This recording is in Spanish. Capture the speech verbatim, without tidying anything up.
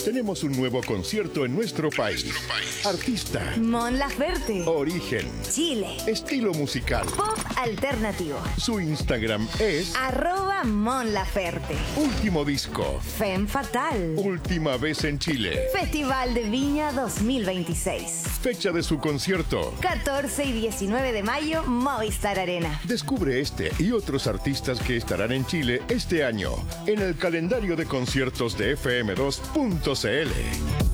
Tenemos un nuevo concierto en nuestro país. Artista. Mon Laferte. Origen. Chile. Estilo musical. Pop alternativo. Su Instagram es Arroba Mon Laferte. Último disco. Femme Fatal. Última vez en Chile. Festival de Viña dos mil veintiséis. Fecha de su concierto. catorce y diecinueve de mayo, Movistar Arena. Descubre este y otros artistas que estarán en Chile este año en el calendario de conciertos de F M dos punto C L.